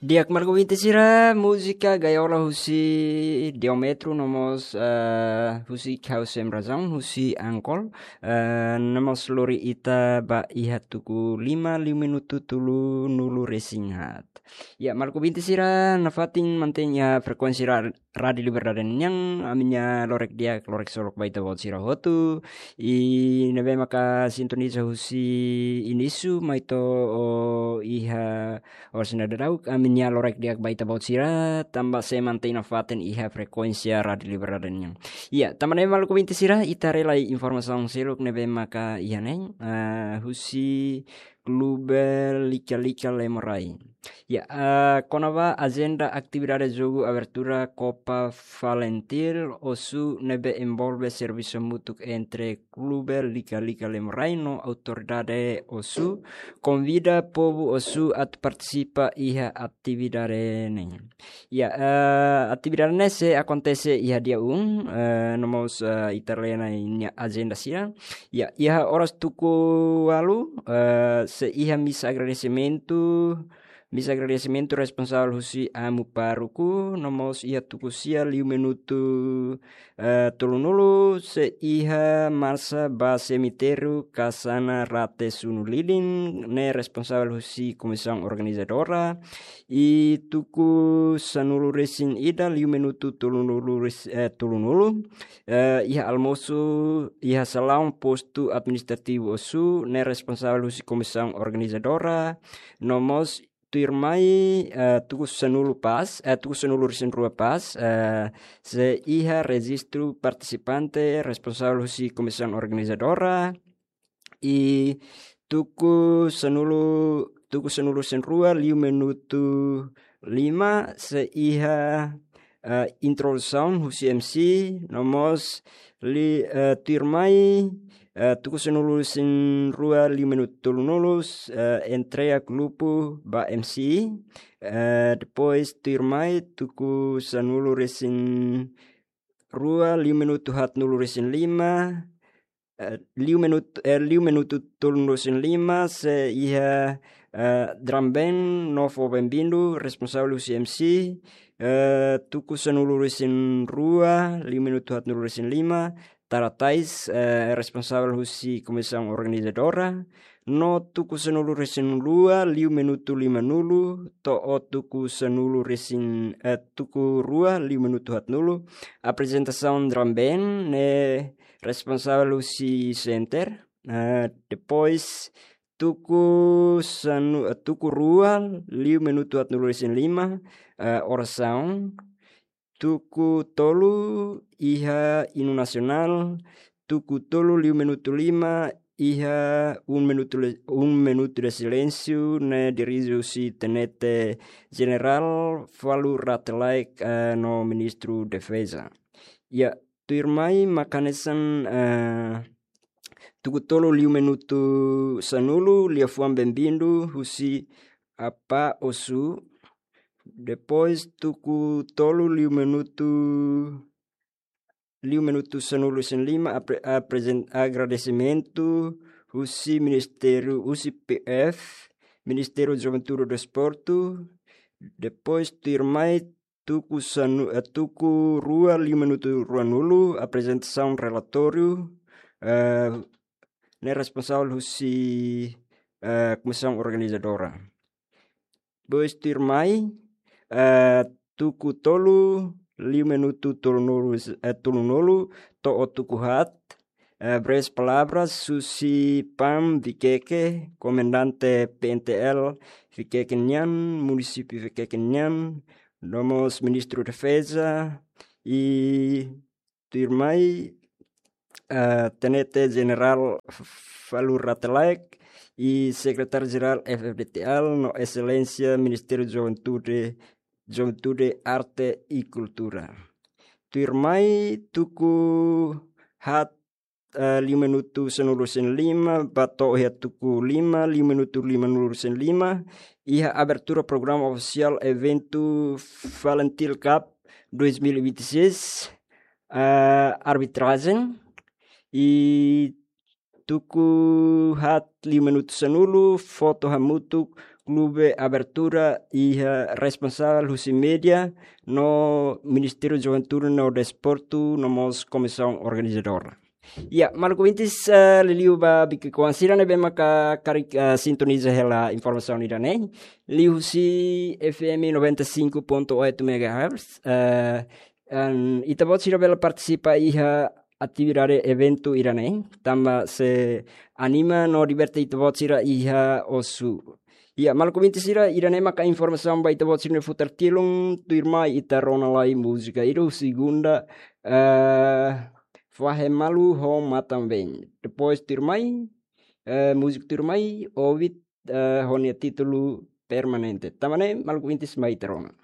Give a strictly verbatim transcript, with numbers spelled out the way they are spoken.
Diak Marco Vintisira, música gaiola husi diometro nomos uh, husi kausem razão husi angkol uh, nomos lori ita ba iha tuku lima liu minutu tulu nulu resingat. Ya Marco Vintisira nafating mantenya frekuensi ra radio liberdade yang aminya lorek dia lorek solok baita bot sira hotu i nebe maka sintoniza husi inisu maito o iha or sinadarauk aminya lorek diak baita baut sira tambah se mantain faten iha frekuensia radio liberaden yang iya tamane malu kubinti sira ita relai informasi seluk nebe maka iha neng uh, husi global lika-lika lemorai. Ya, uh, konava agenda atividade jogo abertura Copa Valentil osu nebe envolve serviço mutuo entre clube Liga-Liga Lemorai no autoridade osu convida povo osu a participa iha atividade neng. Ya, uh, atividade nesse acontece iha dia um, uh, nomos uh, italiana inya agenda sia. Ya, iha horas tuku walu uh, se iha misa agradecimento Misa agradecimento responsável husi amu paruku nomos iha tukusia liu minuto uh, tulunulu se iha marsa ba cemiterio kasana rate sunu lilin ne responsável husi comissão organizadora i tuku sanulu resin ida liu minuto tulunulu res, uh, tulunulu uh, iha almoço iha salão posto administrativo osu ne responsável husi comissão organizadora nomos Turmai uh, tuku sanulu pas, uh, tuku sanulu resin rua pas, uh, se iha registro participante responsable husi comissão organizadora i tuku sanulu tuku sanulu resin rua liu minuto lima se iha uh, introdução husi M C nomos li uh, turmai Uh, tuku senulu sin rua liu minuto tulunulus uh, entrega grupo ba M C uh, depois turmai tuku sanulu resin rua liu minuto hat nulu resin lima uh, liu minuto uh, liu minuto tulunulu resin lima se iha uh, drum band novo bem-vindo responsable usi M C uh, tuku sanulu resin rua liu minuto hat nulu resin lima Taratais eh, responsável husi comissão organizadora no tuku sanulu resin lua liu minuto lima nulu to o tuku sanulu resin eh, tuku rua liu minuto hat nulu apresentação drum band ne responsável husi center uh, depois tuku sanu uh, tuku rua liu minuto hat nulu resin lima uh, oração tuku tolu iha hino nacional tuku tolu liu minuto lima iha un minuto un minuto de silêncio ne dirijo si tenente general falu ratelaik uh, no ministro defesa ya tuirmai makanesan uh, tuku tolu liu minuto sanulu lia fuam bem-vindo husi apa osu depois tuku tolu liu minuto liu minuto sanulu sen lima a present agradecimento husi ministério husi P F Ministério de Juventude do Desporto depois turmai tuku sanu uh, tuku rua liu minuto rua nulu apresentação relatório uh, ne responsável husi uh, comissão organizadora depois turmai Uh, tuku tolu liu minuto tulunulu uh, tulunulu to o tuku hat uh, breves palavras susi Pam Vikeke comandante P N T L Vikeke Nyan município Vikeke Nyan nomos ministro defesa e turmai uh, tenente general Falu Ratelaik e secretário geral F F D T L no excelência Ministério de Juventude Juventude, Arte e Cultura. Tuirmai tuku hat uh, liu minuto sanulu sen lima, bato iha tuku lima, liu minuto lima nulu sen lima, iha abertura programa oficial evento Valentil Cup dois mil e vinte e seis, uh, arbitragem e tuku hat liu minuto sanulu, foto hamutuk Clube Abertura iha responsável husi media no Ministério de Juventude no Desporto nomos comissão organizadora. Ya, maluku intis uh, liliu ba biki kuansira ne bema ka karik uh, sintoniza hela informação ida ne. Liu si F M noventa e cinco ponto oito megahertz. Uh, um, Itabot sira bela participa iha atividade evento ida ne. Tamba se anima no liberta itabot sira iha osu. Ya, maluku intis sira ida ne maka informação ba itabot sira ne futar tilung tuirma ita ronalai música. Iru segunda uh, Fahe malu homa também. Depois turmai, uh, música turmai, ouvit uh, honia título permanente. Tamane malu intis mai terona.